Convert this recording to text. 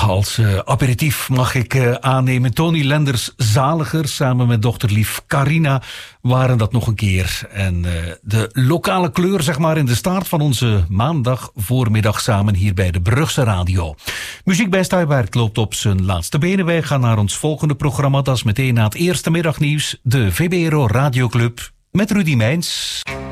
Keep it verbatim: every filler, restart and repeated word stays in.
als uh, aperitief mag ik uh, aannemen. Tony Lenders Zaliger samen met dochterlief Carina waren dat nog een keer. En uh, de lokale kleur zeg maar in de staart van onze maandag voormiddag samen hier bij de Brugse Radio. Muziek bij Stuyberg loopt op zijn laatste benen. Wij gaan naar ons volgende programma. Dat is meteen na het eerste middagnieuws. De V B R O Radioclub met Rudy Meijns.